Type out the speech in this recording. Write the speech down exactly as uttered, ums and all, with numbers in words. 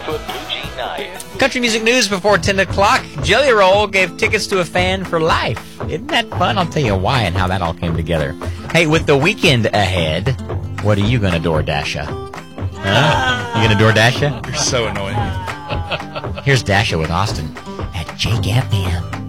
Barefoot Blue Jean Night. Country music news before ten o'clock. Jelly Roll gave tickets to a fan for life. Isn't that fun? I'll tell you why and how that all came together. Hey, with the weekend ahead, what are you going to DoorDash? Huh? You going to DoorDash? You're so annoying. Here's Dasha with Austin at Jake F M.